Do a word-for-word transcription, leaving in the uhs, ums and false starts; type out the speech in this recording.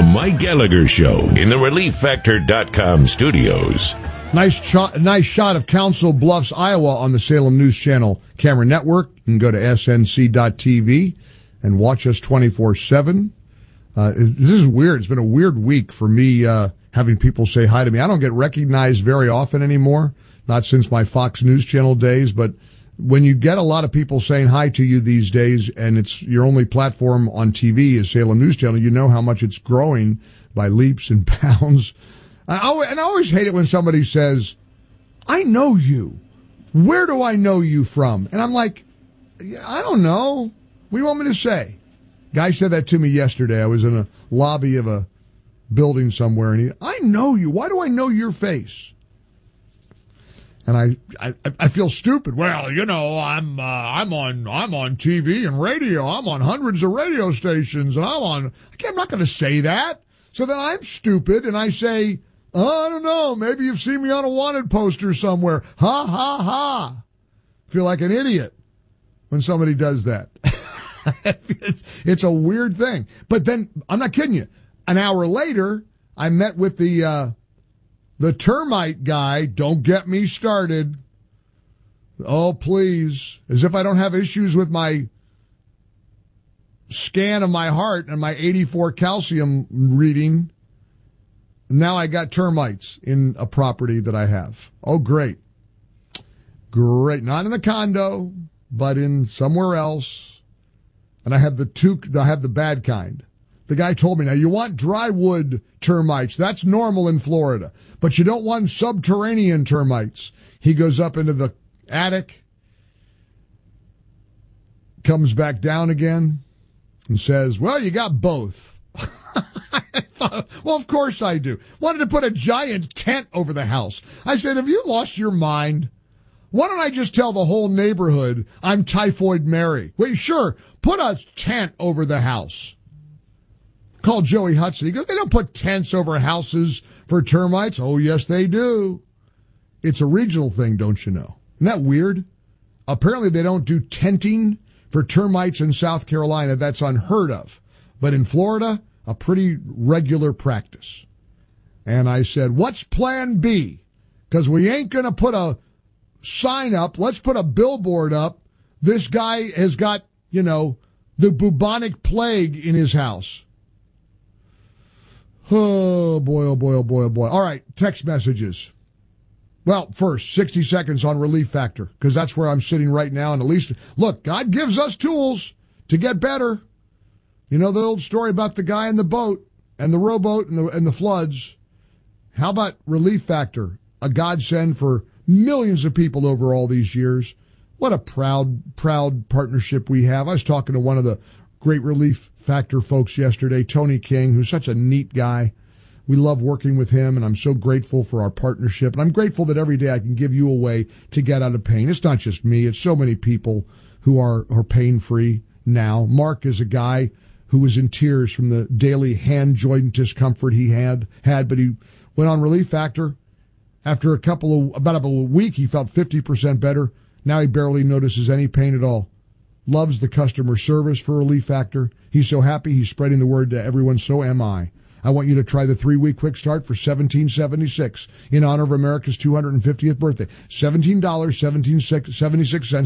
The Mike Gallagher Show in the Relief Factor dot com studios. Nice shot, nice shot of Council Bluffs, Iowa on the Salem News Channel camera network. You can go to S N C dot T V and watch us twenty-four seven. Uh, this is weird. It's been a weird week for me uh, having people say hi to me. I don't get recognized very often anymore, not since my Fox News Channel days, but when you get a lot of people saying hi to you these days and it's your only platform on T V is Salem News Channel, you know how much it's growing by leaps and bounds. I always, and I always hate it when somebody says, I know you. Where do I know you from? And I'm like, I don't know. What do you want me to say? Guy said that to me yesterday. I was in a lobby of a building somewhere, and he, I know you. Why do I know your face? And I, I, I feel stupid. Well, you know, I'm, uh, I'm on, I'm on T V and radio. I'm on hundreds of radio stations, and I'm on. I'm not going to say that. So then I'm stupid, and I say, oh, I don't know. Maybe you've seen me on a wanted poster somewhere. Ha ha ha. Feel like an idiot when somebody does that. it's, it's a weird thing. But then I'm not kidding you. An hour later, I met with the. Uh, The termite guy. Don't get me started. Oh, please. As if I don't have issues with my scan of my heart and my eighty-four calcium reading. Now I got termites in a property that I have. Oh, great. Great. Not in the condo, but in somewhere else. And I have the two, I have the bad kind. The guy told me, now you want dry wood termites. That's normal in Florida. But you don't want subterranean termites. He goes up into the attic, comes back down again, and says, well, you got both. I thought, well, of course I do. Wanted to put a giant tent over the house. I said, have you lost your mind? Why don't I just tell the whole neighborhood I'm Typhoid Mary? Wait, sure, put a tent over the house. Called Joey Hudson. He goes, they don't put tents over houses for termites. Oh, yes, they do. It's a regional thing, don't you know? Isn't that weird? Apparently they don't do tenting for termites in South Carolina. That's unheard of. But in Florida, a pretty regular practice. And I said, what's plan B? Because we ain't going to put a sign up. Let's put a billboard up. This guy has got, you know, the bubonic plague in his house. Oh, boy, oh, boy, oh, boy, oh, boy. All right, text messages. Well, first, sixty seconds on Relief Factor, because that's where I'm sitting right now. And at least, look, God gives us tools to get better. You know the old story about the guy in the boat and the rowboat and the, and the floods. How about Relief Factor, a godsend for millions of people over all these years? What a proud, proud partnership we have. I was talking to one of the great Relief Factor folks yesterday, Tony King, who's such a neat guy. We love working with him, and I'm so grateful for our partnership. And I'm grateful that every day I can give you a way to get out of pain. It's not just me. It's so many people who are, are pain-free now. Mark is a guy who was in tears from the daily hand joint discomfort he had, had, but he went on Relief Factor. After a couple of, about a week, he felt fifty percent better. Now he barely notices any pain at all. Loves the customer service for Relief Factor. He's so happy he's spreading the word to everyone. So am I. I want you to try the three-week quick start for seventeen seventy-six in honor of America's two hundred fiftieth birthday. seventeen dollars and seventy-six cents